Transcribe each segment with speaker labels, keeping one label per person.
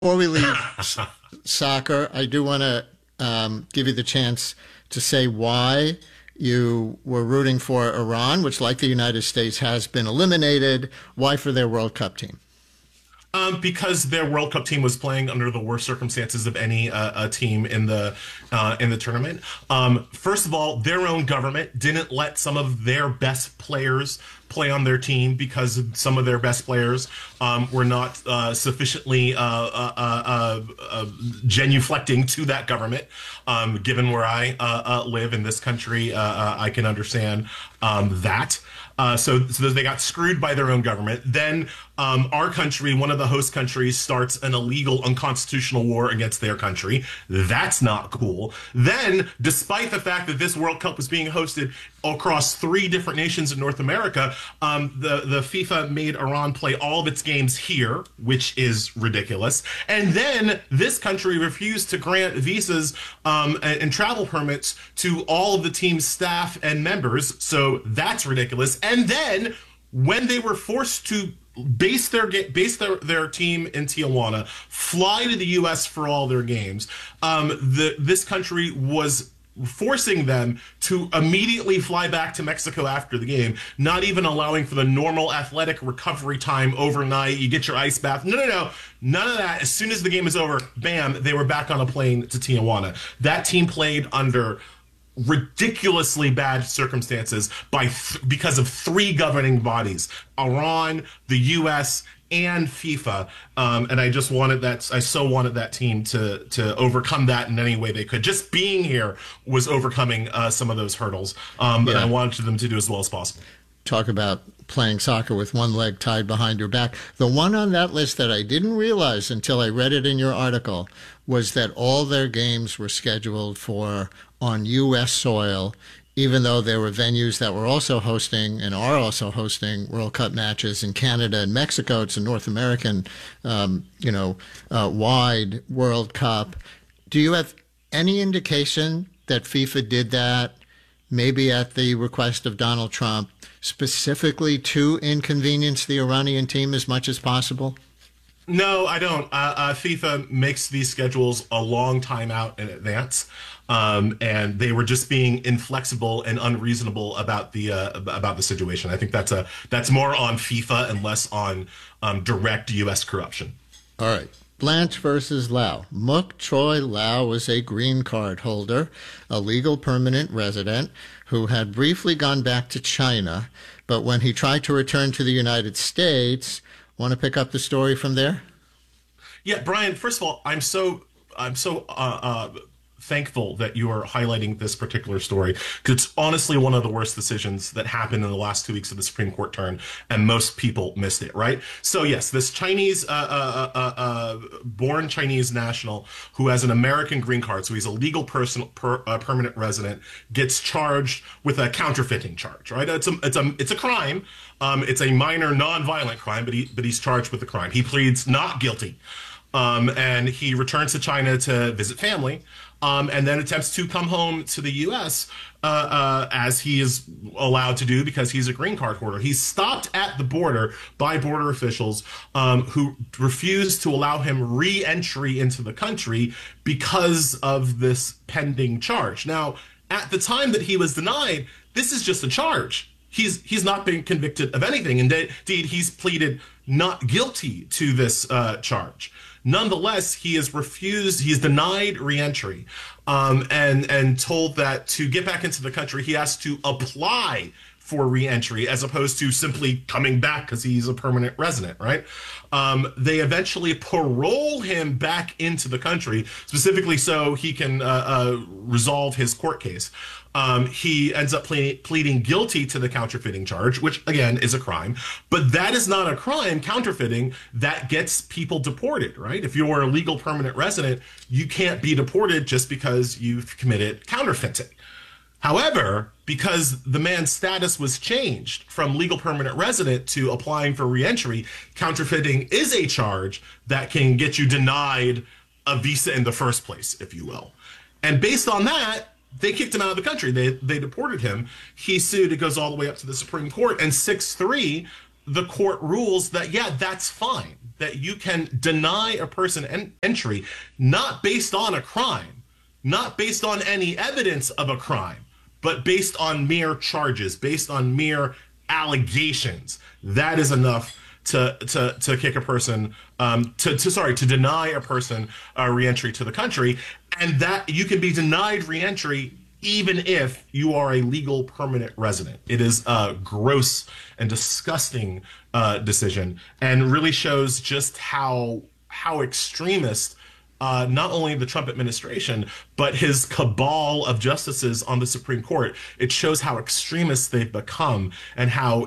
Speaker 1: Before we leave soccer, I do want to give you the chance to say why you were rooting for Iran, which, like the United States, has been eliminated. Why for their World Cup team?
Speaker 2: Because their World Cup team was playing under the worst circumstances of any team in the tournament. First of all, their own government didn't let some of their best players play on their team because some of their best players were not sufficiently genuflecting to that government. Given where I live in this country, I can understand that. So they got screwed by their own government. Then our country, one of the host countries, starts an illegal, unconstitutional war against their country. That's not cool. Then, despite the fact that this World Cup was being hosted across 3 different nations in North America, the FIFA made Iran play all of its games here, which is ridiculous. And then this country refused to grant visas and travel permits to all of the team's staff and members. So that's ridiculous. And then when they were forced to base their team in Tijuana, fly to the U.S. for all their games, this country was forcing them to immediately fly back to Mexico after the game, not even allowing for the normal athletic recovery time overnight. You get your ice bath. No. None of that. As soon as the game is over, bam, they were back on a plane to Tijuana. That team played under ridiculously bad circumstances because of 3 governing bodies: Iran, the U.S., and FIFA. And I so wanted that team to overcome that in any way they could. Just being here was overcoming some of those hurdles. And I wanted them to do as well as possible.
Speaker 1: Talk about playing soccer with one leg tied behind your back. The one on that list that I didn't realize until I read it in your article was that all their games were scheduled for on U.S. soil, even though there were venues that were also hosting and are also hosting World Cup matches in Canada and Mexico. It's a North American, wide World Cup. Do you have any indication that FIFA did that, maybe at the request of Donald Trump, specifically to inconvenience the Iranian team as much as possible?
Speaker 2: No, I don't. FIFA makes these schedules a long time out in advance, and they were just being inflexible and unreasonable about the situation. I think that's more on FIFA and less on direct U.S. corruption.
Speaker 1: All right. Blanche versus Lau. Mook Choi Lau was a green card holder, a legal permanent resident who had briefly gone back to China, but when he tried to return to the United States, want to pick up the story from there?
Speaker 2: Yeah, Brian, first of all, I'm so thankful that you are highlighting this particular story, because it's honestly one of the worst decisions that happened in the last 2 weeks of the Supreme Court turn, and most people missed it, right? So yes, this Chinese, born Chinese national who has an American green card, so he's a legal permanent resident, gets charged with a counterfeiting charge, right? It's a crime. It's a minor non-violent crime, but he's charged with a crime. He pleads not guilty. And he returns to China to visit family, and then attempts to come home to the U.S. As he is allowed to do because he's a green card holder. He's stopped at the border by border officials who refused to allow him re-entry into the country because of this pending charge. Now, at the time that he was denied, this is just a charge. He's not been convicted of anything. Indeed, he's pleaded not guilty to this charge. Nonetheless, he's denied reentry, and told that to get back into the country, he has to apply for reentry as opposed to simply coming back because he's a permanent resident, right? They eventually parole him back into the country, specifically so he can resolve his court case. He ends up pleading guilty to the counterfeiting charge, which again is a crime. But that is not a crime, counterfeiting, that gets people deported, right? If you're a legal permanent resident, you can't be deported just because you've committed counterfeiting. However, because the man's status was changed from legal permanent resident to applying for reentry, counterfeiting is a charge that can get you denied a visa in the first place, if you will. And based on that, they kicked him out of the country. They deported him. He sued. It goes all the way up to the Supreme Court. And 6-3, the court rules that, yeah, that's fine. that you can deny a person entry not based on a crime, not based on any evidence of a crime, but based on mere charges, based on mere allegations. That is enough to kick a person, to deny a person reentry to the country, and that you can be denied reentry even if you are a legal permanent resident. It is a gross and disgusting decision, and really shows just how extremist not only the Trump administration, but his cabal of justices on the Supreme Court. It shows how extremist they've become, and how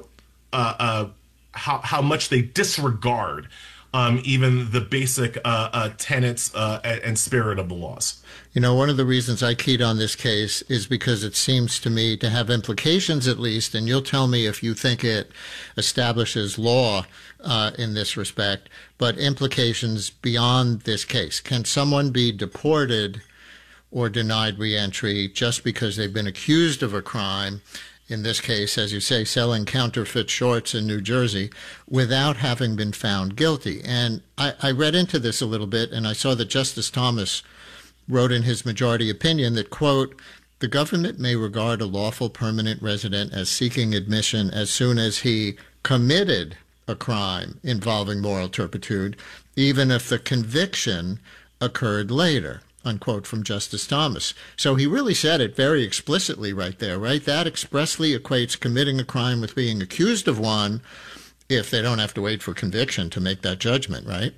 Speaker 2: much they disregard even the basic tenets and spirit of the laws.
Speaker 1: You know, one of the reasons I keyed on this case is because it seems to me to have implications, at least, and you'll tell me if you think it establishes law in this respect, but implications beyond this case. Can someone be deported or denied reentry just because they've been accused of a crime, in this case, as you say, selling counterfeit shorts in New Jersey, without having been found guilty? And I read into this a little bit, and I saw that Justice Thomas wrote in his majority opinion that, quote, the government may regard a lawful permanent resident as seeking admission as soon as he committed a crime involving moral turpitude, even if the conviction occurred later, unquote, from Justice Thomas. So he really said it very explicitly right there, right? That expressly equates committing a crime with being accused of one, if they don't have to wait for conviction to make that judgment, right?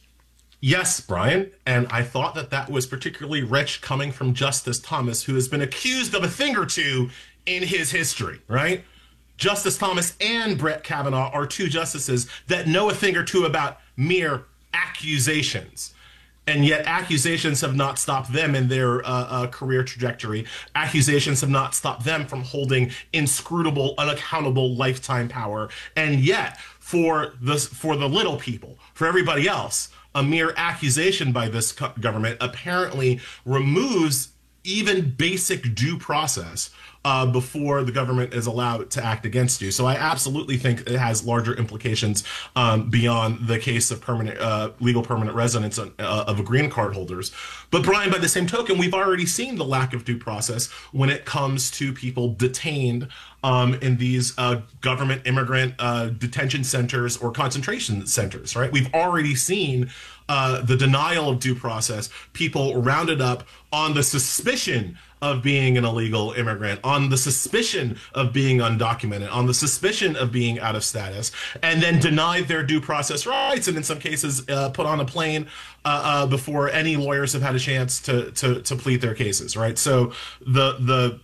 Speaker 2: Yes, Brian, and I thought that was particularly rich coming from Justice Thomas, who has been accused of a thing or two in his history, right? Justice Thomas and Brett Kavanaugh are two justices that know a thing or two about mere accusations. And yet accusations have not stopped them in their career trajectory. Accusations have not stopped them from holding inscrutable, unaccountable lifetime power. And yet, for the little people, for everybody else, a mere accusation by this government apparently removes even basic due process before the government is allowed to act against you. So I absolutely think it has larger implications beyond the case of legal permanent residence of a green card holders. But Brian, by the same token, we've already seen the lack of due process when it comes to people detained in these government immigrant detention centers or concentration centers, right? We've already seen the denial of due process, people rounded up on the suspicion of being an illegal immigrant, on the suspicion of being undocumented, on the suspicion of being out of status, and then denied their due process rights, and in some cases put on a plane before any lawyers have had a chance to plead their cases, right? So the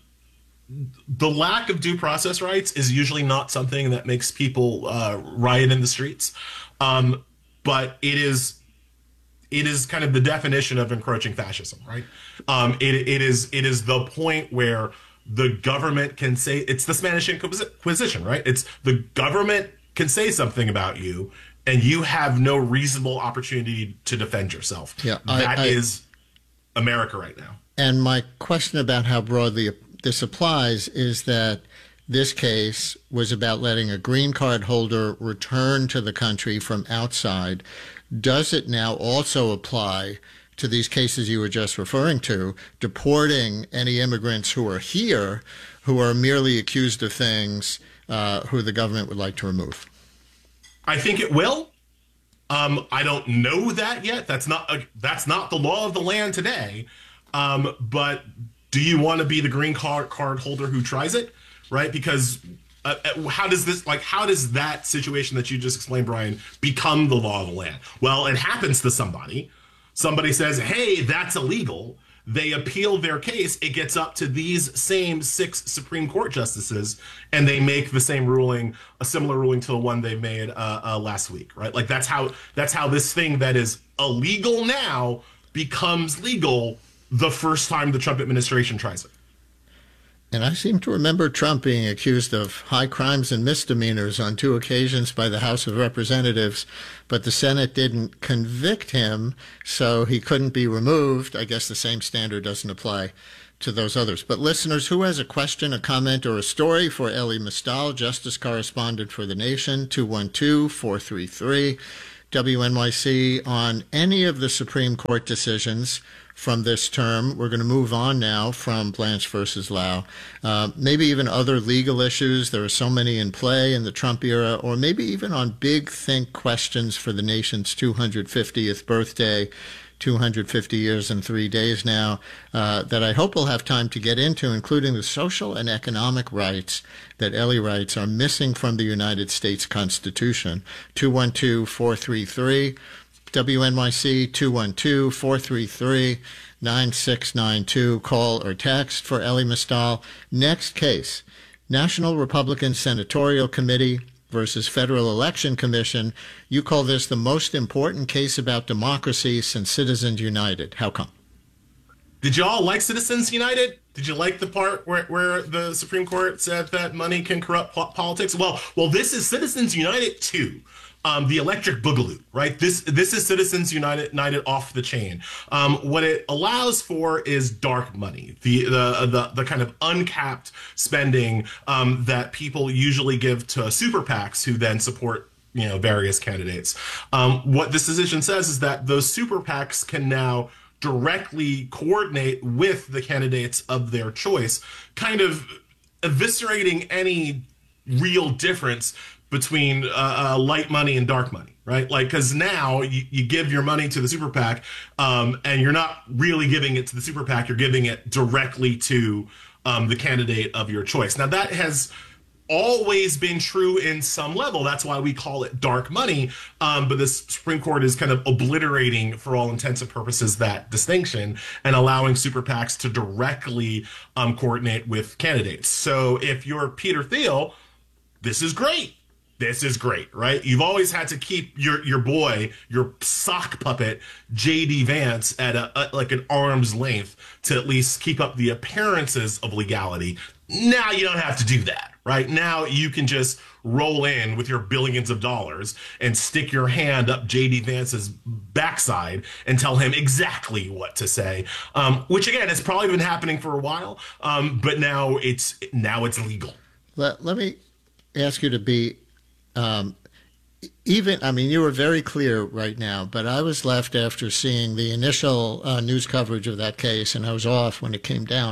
Speaker 2: lack of due process rights is usually not something that makes people riot in the streets, but it is kind of the definition of encroaching fascism, right? It is the point where the government can say, it's the Spanish Inquisition, right? It's the government can say something about you, and you have no reasonable opportunity to defend yourself. Yeah, that is America right now.
Speaker 1: And my question about how broadly this applies is that this case was about letting a green card holder return to the country from outside. Does it now also apply to these cases you were just referring to, deporting any immigrants who are here, who are merely accused of things who the government would like to remove?
Speaker 2: I think it will. I don't know that yet. That's not the law of the land today. But do you want to be the green card holder who tries it, right? Because how does that situation that you just explained, Brian, become the law of the land? Well, it happens to somebody. Somebody says, hey, that's illegal. They appeal their case. It gets up to these same 6 Supreme Court justices, and they make the same ruling, a similar ruling to the one they made last week, right? Like that's how this thing that is illegal now becomes legal the first time the Trump administration tries it.
Speaker 1: And I seem to remember Trump being accused of high crimes and misdemeanors on 2 occasions by the House of Representatives, but the Senate didn't convict him, so he couldn't be removed. I guess the same standard doesn't apply to those others. But listeners, who has a question, a comment, or a story for Elie Mystal, Justice Correspondent for The Nation, 212-433 WNYC on any of the Supreme Court decisions from this term. We're going to move on now from Blanche versus Lau. Maybe even other legal issues. There are so many in play in the Trump era, or maybe even on big think questions for the nation's 250th birthday. 250 years and 3 days now, that I hope we'll have time to get into, including the social and economic rights that Ellie writes are missing from the United States Constitution. 212-433, WNYC 212-433-9692. Call or text for Elie Mystal. Next case, National Republican Senatorial Committee versus Federal Election Commission. You call this the most important case about democracy since Citizens United. How come?
Speaker 2: Did y'all like Citizens United? Did you like the part where the Supreme Court said that money can corrupt politics? Well, this is Citizens United 2. The Electric Boogaloo, right? This is Citizens United off the chain. What it allows for is dark money, the kind of uncapped spending that people usually give to super PACs who then support various candidates. What this decision says is that those super PACs can now directly coordinate with the candidates of their choice, kind of eviscerating any real difference between light money and dark money, right? Like, because now you give your money to the super PAC, and you're not really giving it to the super PAC, you're giving it directly to the candidate of your choice. Now, that has always been true in some level. That's why we call it dark money. But the Supreme Court is kind of obliterating, for all intents and purposes, that distinction and allowing super PACs to directly coordinate with candidates. So if you're Peter Thiel, this is great. This is great, right? You've always had to keep your boy, your sock puppet, J.D. Vance, at like an arm's length to at least keep up the appearances of legality. Now you don't have to do that, right? Now you can just roll in with your billions of dollars and stick your hand up J.D. Vance's backside and tell him exactly what to say, which again has probably been happening for a while, but now it's legal.
Speaker 1: Let me ask you to be you were very clear right now, but I was left after seeing the initial news coverage of that case, and I was off when it came down.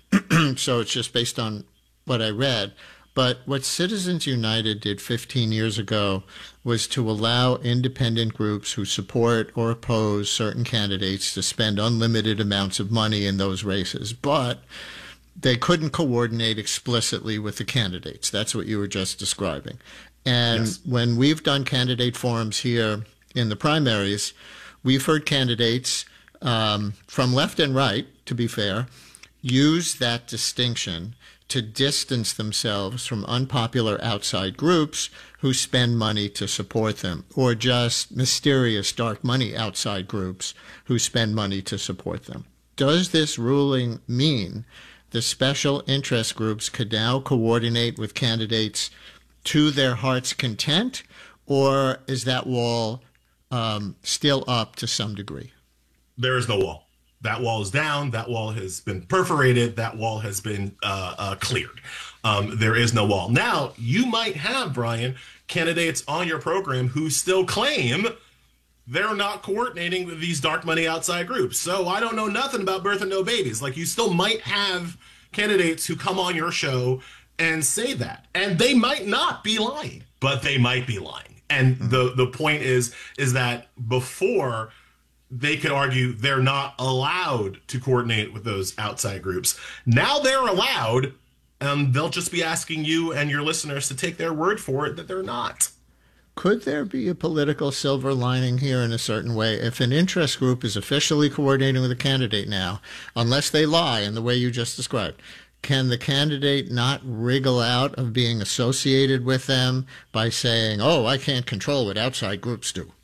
Speaker 1: So it's just based on what I read. But what Citizens United did 15 years ago was to allow independent groups who support or oppose certain candidates to spend unlimited amounts of money in those races. But they couldn't coordinate explicitly with the candidates. That's what you were just describing. And yes, when we've done candidate forums here in the primaries, we've heard candidates from left and right, to be fair, use that distinction to distance themselves from unpopular outside groups who spend money to support them, or just mysterious dark money outside groups who spend money to support them. Does this ruling mean the special interest groups could now coordinate with candidates to their heart's content, or is that wall still up to some degree?
Speaker 2: There is no wall. That wall is down. That wall has been perforated. That wall has been cleared. There is no wall. Now, you might have, Brian, candidates on your program who still claim they're not coordinating with these dark money outside groups. So I don't know nothing about birth and no babies. Like, you still might have candidates who come on your show and say that. And they might not be lying, but they might be lying. And the point is that before they could argue they're not allowed to coordinate with those outside groups, now they're allowed, and they'll just be asking you and your listeners to take their word for it that they're not.
Speaker 1: Could there be a political silver lining here in a certain way? If an interest group is officially coordinating with a candidate now, unless they lie in the way you just described, can the candidate not wriggle out of being associated with them by saying, oh, I can't control what outside groups do?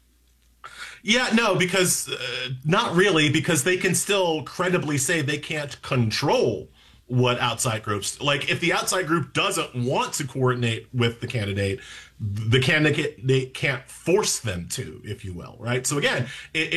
Speaker 2: Yeah, no, because not really, because they can still credibly say they can't control what outside groups, like if the outside group doesn't want to coordinate with the candidate, they can't force them to, if you will, right? So again,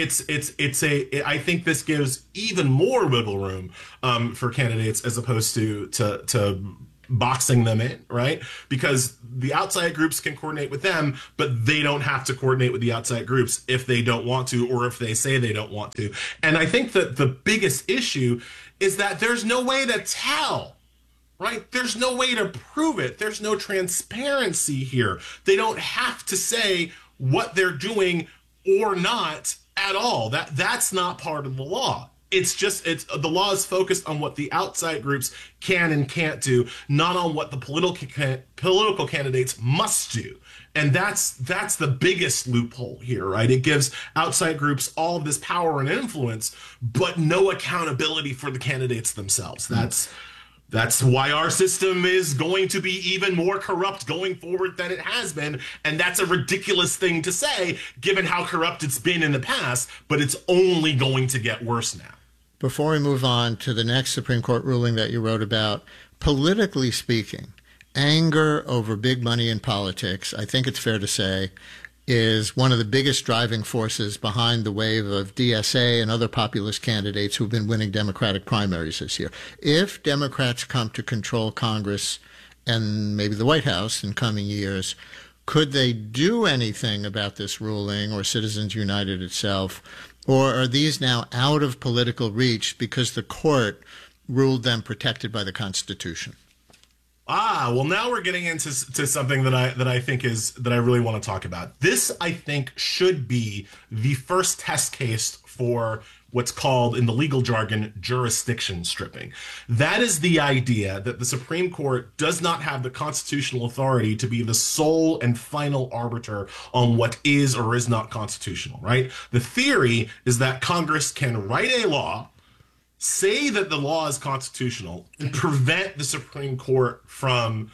Speaker 2: I think this gives even more wiggle room for candidates as opposed to boxing them in, right? Because the outside groups can coordinate with them, but they don't have to coordinate with the outside groups if they don't want to, or if they say they don't want to. And I think that the biggest issue is that there's no way to tell, right? There's no way to prove it. There's no transparency here. They don't have to say what they're doing or not at all. That's not part of the law. It's the law is focused on what the outside groups can and can't do, not on what the political candidates must do. And that's the biggest loophole here, right? It gives outside groups all of this power and influence, but no accountability for the candidates themselves. That's why our system is going to be even more corrupt going forward than it has been. And that's a ridiculous thing to say, given how corrupt it's been in the past, but it's only going to get worse now.
Speaker 1: Before we move on to the next Supreme Court ruling that you wrote about, politically speaking, anger over big money in politics, I think it's fair to say, is one of the biggest driving forces behind the wave of DSA and other populist candidates who've been winning Democratic primaries this year. If Democrats come to control Congress and maybe the White House in coming years, could they do anything about this ruling or Citizens United itself? Or are these now out of political reach because the court ruled them protected by the Constitution?
Speaker 2: Well, now we're getting into something that I think that I really want to talk about. This, I think, should be the first test case for what's called, in the legal jargon, jurisdiction stripping. That is the idea that the Supreme Court does not have the constitutional authority to be the sole and final arbiter on what is or is not constitutional, right? The theory is that Congress can write a law, say that the law is constitutional, and prevent the Supreme Court from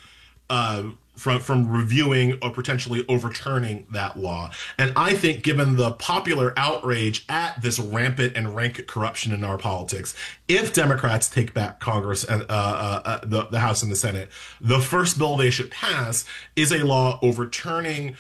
Speaker 2: reviewing or potentially overturning that law. And I think, given the popular outrage at this rampant and rank corruption in our politics, if Democrats take back Congress and the House and the Senate, the first bill they should pass is a law overturning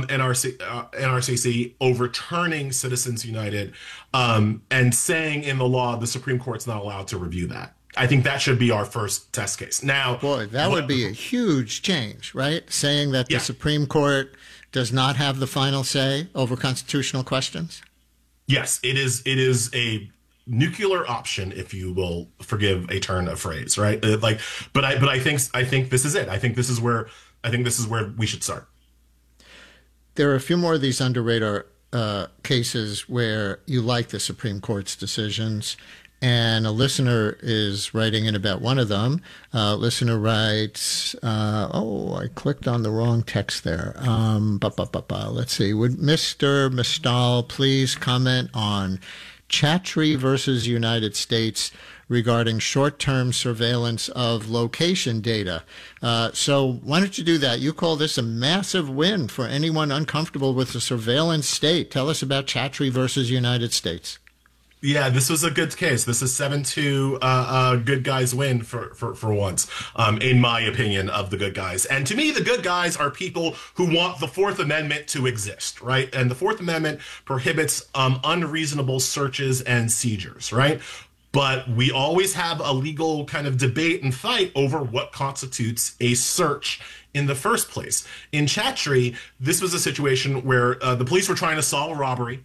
Speaker 2: NRCC, overturning Citizens United, and saying in the law the Supreme Court's not allowed to review that. I think that should be our first test case. Now,
Speaker 1: boy, that would be a huge change, right? Saying that the Supreme Court does not have the final say over constitutional questions.
Speaker 2: Yes, it is a nuclear option, if you will forgive a turn of phrase, right? But I think this is it. I think this is where we should start.
Speaker 1: There are a few more of these under radar cases where you like the Supreme Court's decisions. And a listener is writing in about one of them. Listener writes, I clicked on the wrong text there. Let's see. Would Mr. Mistal please comment on Chattree versus United States regarding short-term surveillance of location data? So why don't you do that? You call this a massive win for anyone uncomfortable with the surveillance state. Tell us about Chattree versus United States.
Speaker 2: Yeah, this was a good case. This is 7-2, good guys win for once, in my opinion, of the good guys. And to me, the good guys are people who want the Fourth Amendment to exist, right? And the Fourth Amendment prohibits unreasonable searches and seizures, right? But we always have a legal kind of debate and fight over what constitutes a search in the first place. In Chattree, this was a situation where the police were trying to solve a robbery.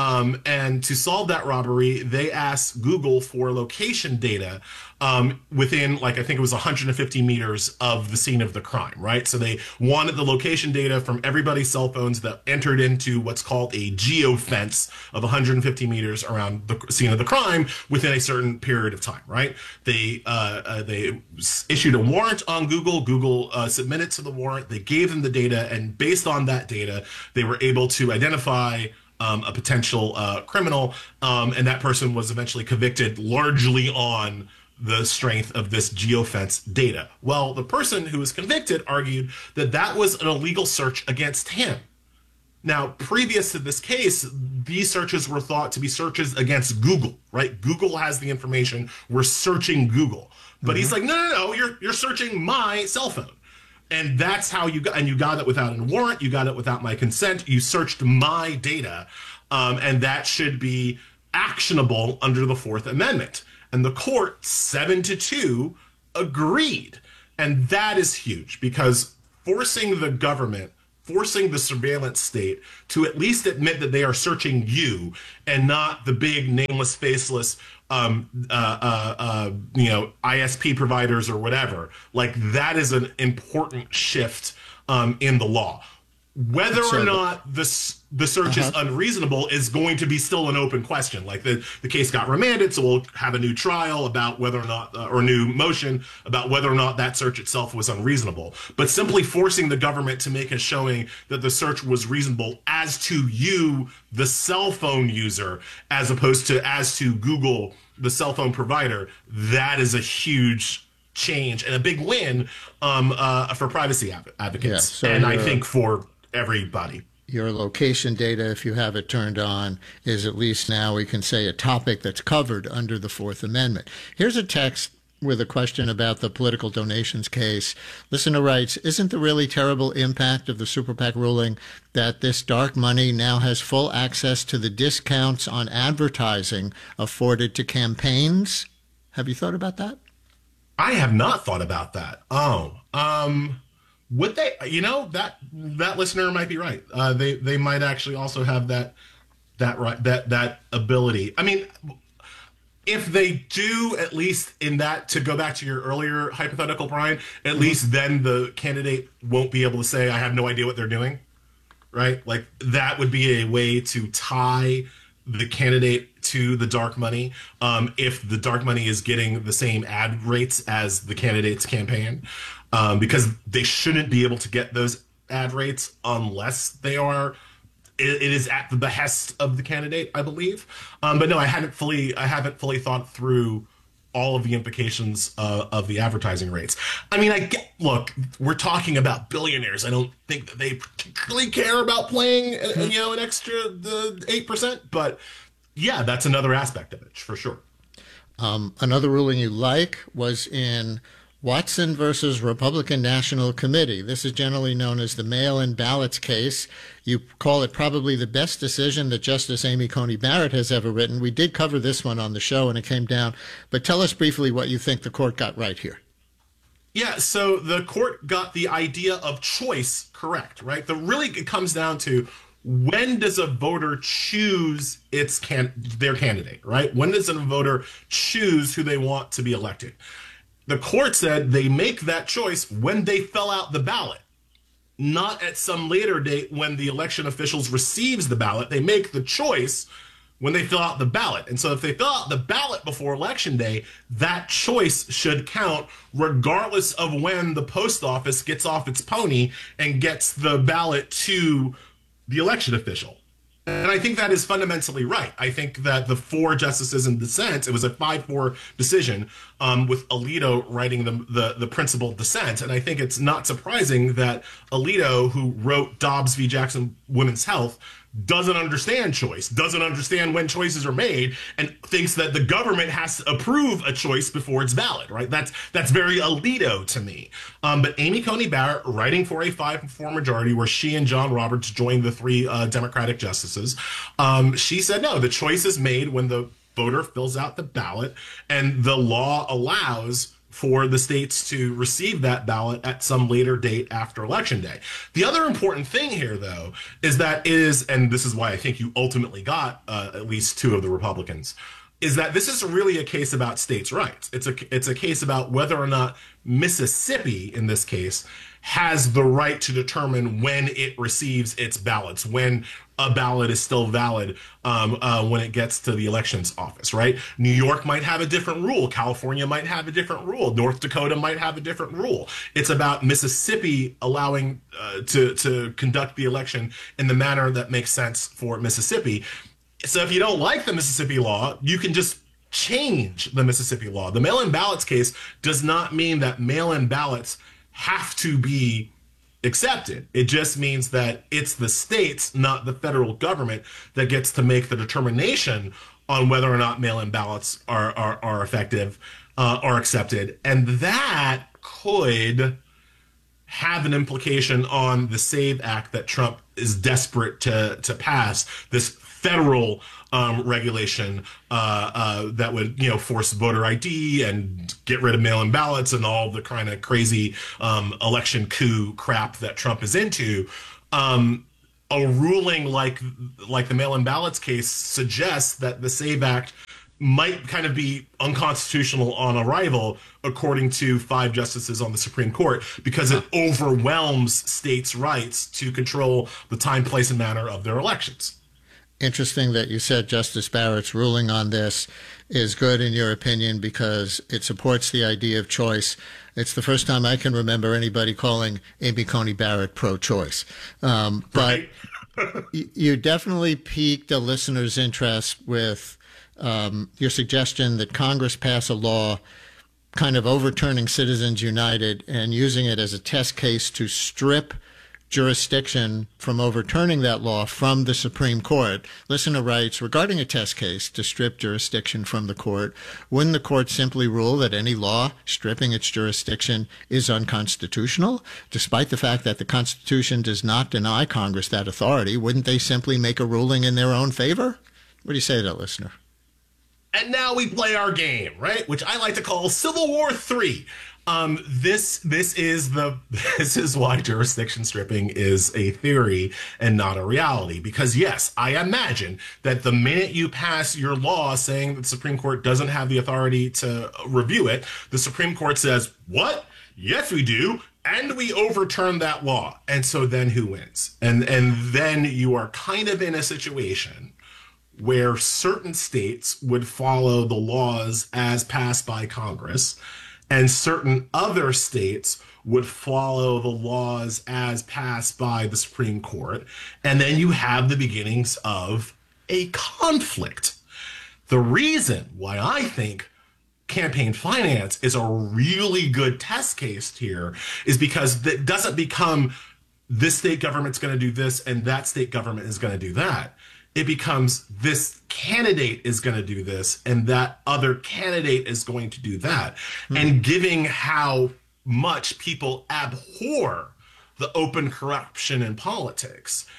Speaker 2: And to solve that robbery, they asked Google for location data within, I think it was 150 meters of the scene of the crime, right? So they wanted the location data from everybody's cell phones that entered into what's called a geofence of 150 meters around the scene of the crime within a certain period of time, right? They issued a warrant on Google. Google submitted to the warrant. They gave them the data, and based on that data, they were able to identify a potential criminal, and that person was eventually convicted largely on the strength of this geofence data. Well, the person who was convicted argued that that was an illegal search against him. Now, previous to this case, these searches were thought to be searches against Google, right? Google has the information. We're searching Google. But he's like, no, you're searching my cell phone. And that's how you got it without a warrant. You got it without my consent. You searched my data, and that should be actionable under the Fourth Amendment. And the court, 7-2, agreed. And that is huge because forcing the government, forcing the surveillance state to at least admit that they are searching you and not the big nameless, faceless, ISP providers or whatever. Like that is an important shift in the law. Whether or not the search is unreasonable is going to be still an open question. Like the case got remanded, so we'll have a new trial about whether or not, or new motion about whether or not that search itself was unreasonable. But simply forcing the government to make a showing that the search was reasonable as to you, the cell phone user, as opposed to as to Google, the cell phone provider, that is a huge change and a big win for privacy advocates. Yeah, so and I think for everybody.
Speaker 1: Your location data, if you have it turned on, is at least now we can say a topic that's covered under the Fourth Amendment. Here's a text with a question about the political donations case. Listener writes, isn't the really terrible impact of the Super PAC ruling that this dark money now has full access to the discounts on advertising afforded to campaigns? Have you thought about that?
Speaker 2: I have not thought about that. Would they? You know, that listener might be right. They might actually also have that ability. I mean, if they do, at least in that, to go back to your earlier hypothetical, Brian, at least then the candidate won't be able to say, I have no idea what they're doing, right? Like that would be a way to tie the candidate to the dark money if the dark money is getting the same ad rates as the candidate's campaign. Because they shouldn't be able to get those ad rates unless they are. It is at the behest of the candidate, I believe. But no, I haven't fully thought through all of the implications of the advertising rates. I mean, look, we're talking about billionaires. I don't think that they particularly care about playing, an extra 8%. But yeah, that's another aspect of it for sure.
Speaker 1: Another ruling you like was in Watson versus Republican National Committee. This is generally known as the mail-in ballots case. You call it probably the best decision that Justice Amy Coney Barrett has ever written. We did cover this one on the show and it came down. But tell us briefly what you think the court got right here.
Speaker 2: Yeah, so the court got the idea of choice correct, right? It comes down to when does a voter choose their candidate, right? When does a voter choose who they want to be elected? The court said they make that choice when they fill out the ballot, not at some later date when the election officials receives the ballot. They make the choice when they fill out the ballot. And so if they fill out the ballot before Election Day, that choice should count regardless of when the post office gets off its pony and gets the ballot to the election official. And I think that is fundamentally right. I think that the 4 justices in dissent, it was a 5-4 decision with Alito writing the principal dissent. And I think it's not surprising that Alito, who wrote Dobbs v. Jackson Women's Health, doesn't understand choice, doesn't understand when choices are made, and thinks that the government has to approve a choice before it's valid, right? That's very Alito to me. But Amy Coney Barrett, writing for a 5-4 majority where she and John Roberts joined the 3 Democratic justices, she said, no, the choice is made when the voter fills out the ballot, and the law allows for the states to receive that ballot at some later date after Election Day. The other important thing here, though, is that and this is why I think you ultimately got at least 2 of the Republicans, is that this is really a case about states' rights. It's a case about whether or not Mississippi, in this case, has the right to determine when it receives its ballots, when a ballot is still valid when it gets to the elections office, right? New York might have a different rule. California might have a different rule. North Dakota might have a different rule. It's about Mississippi allowing to conduct the election in the manner that makes sense for Mississippi. So if you don't like the Mississippi law, you can just change the Mississippi law. The mail-in ballots case does not mean that mail-in ballots have to be accepted. It just means that it's the states, not the federal government, that gets to make the determination on whether or not mail-in ballots are effective or accepted. And that could have an implication on the SAVE Act that Trump is desperate to pass, this federal regulation that would, force voter ID and get rid of mail-in ballots and all the kind of crazy election coup crap that Trump is into. A ruling like the mail-in ballots case suggests that the SAVE Act might kind of be unconstitutional on arrival, according to 5 justices on the Supreme Court, because it overwhelms states' rights to control the time, place, and manner of their elections.
Speaker 1: Interesting that you said Justice Barrett's ruling on this is good in your opinion because it supports the idea of choice. It's the first time I can remember anybody calling Amy Coney Barrett pro-choice. But you definitely piqued a listener's interest with your suggestion that Congress pass a law kind of overturning Citizens United and using it as a test case to strip jurisdiction from overturning that law from the Supreme Court. Listener writes, regarding a test case to strip jurisdiction from the court, wouldn't the court simply rule that any law stripping its jurisdiction is unconstitutional? Despite the fact that the Constitution does not deny Congress that authority, wouldn't they simply make a ruling in their own favor? What do you say to that, listener?
Speaker 2: And now we play our game, right? Which I like to call Civil War III. This is why jurisdiction stripping is a theory and not a reality. Because yes, I imagine that the minute you pass your law saying that the Supreme Court doesn't have the authority to review it, the Supreme Court says, "What? Yes, we do." And we overturn that law. And so then who wins? And then you are kind of in a situation where certain states would follow the laws as passed by Congress, and certain other states would follow the laws as passed by the Supreme Court. And then you have the beginnings of a conflict. The reason why I think campaign finance is a really good test case here is because it doesn't become this state government's going to do this and that state government is going to do that. It becomes this candidate is going to do this and that other candidate is going to do that. And giving how much people abhor the open corruption in politics,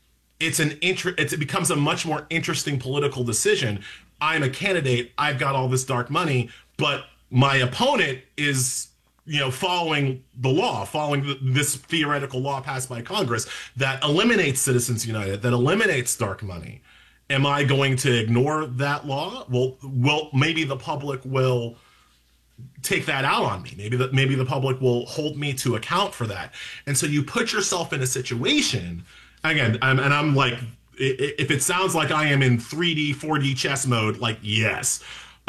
Speaker 2: it becomes a much more interesting political decision. I'm a candidate, I've got all this dark money, but my opponent is following the law, following this theoretical law passed by Congress that eliminates Citizens United, that eliminates dark money. Am I going to ignore that law? Well, maybe the public will take that out on me. Maybe the public will hold me to account for that. And so you put yourself in a situation, again, I'm like, if it sounds like I am in 3D, 4D chess mode, like, yes.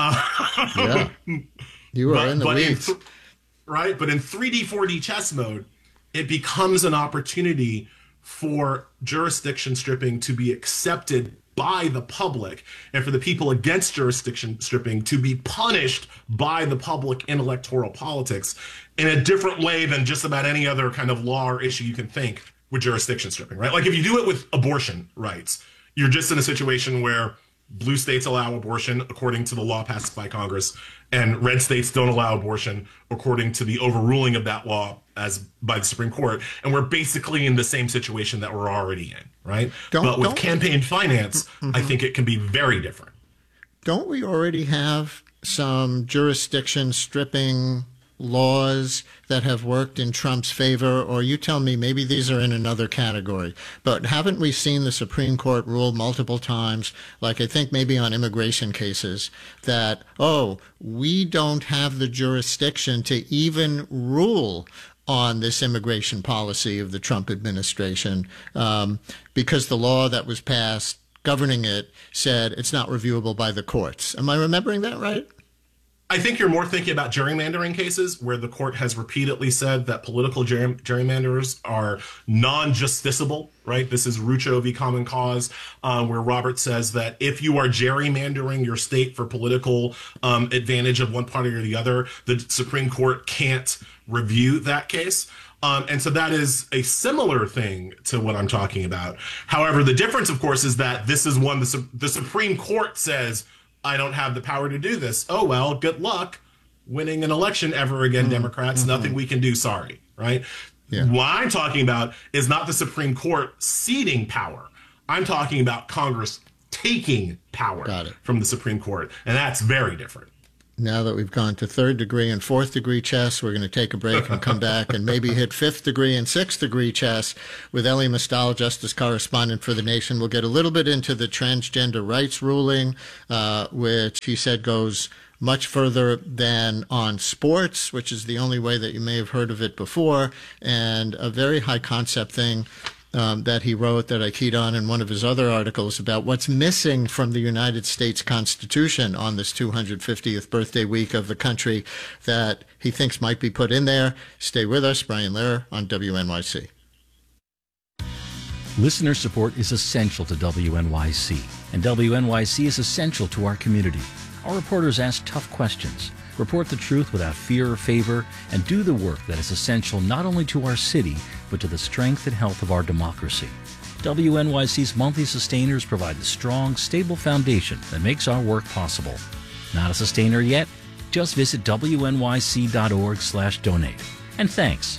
Speaker 1: Yeah. You are in the weeds.
Speaker 2: Right? But in 3D, 4D chess mode, it becomes an opportunity for jurisdiction stripping to be accepted by the public and for the people against jurisdiction stripping to be punished by the public in electoral politics in a different way than just about any other kind of law or issue you can think with jurisdiction stripping, right? Like if you do it with abortion rights, you're just in a situation where blue states allow abortion according to the law passed by Congress, and red states don't allow abortion according to the overruling of that law as by the Supreme Court. And we're basically in the same situation that we're already in, right? But with campaign finance, I think it can be very different.
Speaker 1: Don't we already have some jurisdiction stripping laws that have worked in Trump's favor? Or you tell me, maybe these are in another category. But haven't we seen the Supreme Court rule multiple times, like I think maybe on immigration cases, that, we don't have the jurisdiction to even rule on this immigration policy of the Trump administration because the law that was passed governing it said it's not reviewable by the courts. Am I remembering that right?
Speaker 2: I think you're more thinking about gerrymandering cases where the court has repeatedly said that political gerrymanders are non-justiciable, right? This is Rucho v. Common Cause, where Robert says that if you are gerrymandering your state for political advantage of one party or the other, the Supreme Court can't review that case. And so that is a similar thing to what I'm talking about. However, the difference, of course, is that this is one the Supreme Court says, I don't have the power to do this. Oh, well, good luck winning an election ever again, Democrats. Nothing we can do. Sorry. Right. Yeah. What I'm talking about is not the Supreme Court ceding power. I'm talking about Congress taking power from the Supreme Court. And that's very different.
Speaker 1: Now that we've gone to 3rd degree and 4th degree chess, we're going to take a break and come back and maybe hit 5th degree and 6th degree chess with Elie Mystal, Justice Correspondent for The Nation. We'll get a little bit into the transgender rights ruling, which he said goes much further than on sports, which is the only way that you may have heard of it before, and a very high concept thing that he wrote that I keyed on in one of his other articles about what's missing from the United States Constitution on this 250th birthday week of the country that he thinks might be put in there. Stay with us. Brian Lehrer on WNYC.
Speaker 3: Listener support is essential to WNYC, and WNYC is essential to our community. Our reporters ask tough questions, report the truth without fear or favor, and do the work that is essential not only to our city, but to the strength and health of our democracy. WNYC's monthly sustainers provide the strong, stable foundation that makes our work possible. Not a sustainer yet? Just visit wnyc.org/donate. And thanks.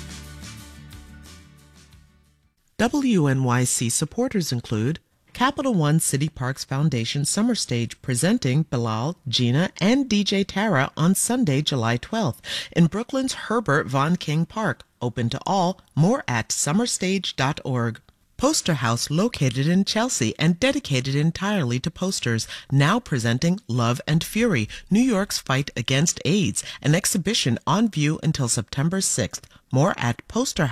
Speaker 4: WNYC supporters include Capital One City Parks Foundation Summer Stage presenting Bilal, Gina, and DJ Tara on Sunday, July 12th in Brooklyn's Herbert Von King Park. Open to all. More at summerstage.org. Poster House located in Chelsea and dedicated entirely to posters, now presenting Love and Fury, New York's Fight Against AIDS, an exhibition on view until September 6th. More at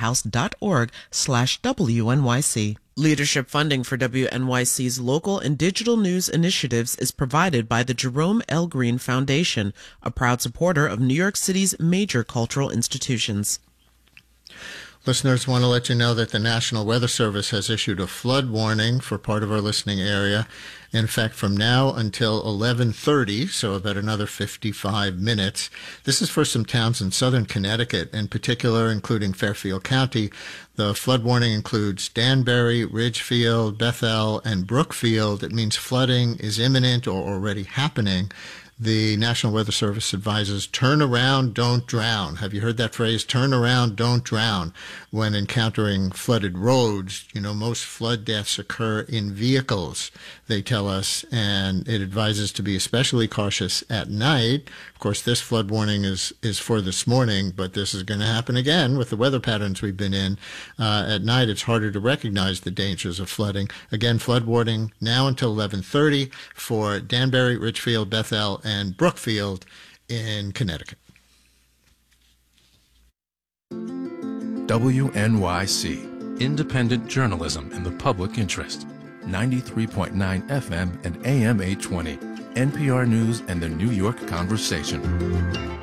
Speaker 4: posterhouse.org/WNYC. Leadership funding for WNYC's local and digital news initiatives is provided by the Jerome L. Green Foundation, a proud supporter of New York City's major cultural institutions.
Speaker 1: Listeners, want to let you know that the National Weather Service has issued a flood warning for part of our listening area. In fact, from now until 11:30, so about another 55 minutes. This is for some towns in southern Connecticut, in particular, including Fairfield County. The flood warning includes Danbury, Ridgefield, Bethel, and Brookfield. It means flooding is imminent or already happening. The National Weather Service advises turn around, don't drown. Have you heard that phrase, turn around, don't drown? When encountering flooded roads, most flood deaths occur in vehicles, they tell us, and it advises to be especially cautious at night. Of course, this flood warning is for this morning, but this is going to happen again with the weather patterns we've been in. At night, it's harder to recognize the dangers of flooding. Again, flood warning now until 11:30 for Danbury, Ridgefield, Bethel, and Brookfield in Connecticut.
Speaker 5: WNYC, independent journalism in the public interest. 93.9 FM and AM 820. NPR News and the New York Conversation.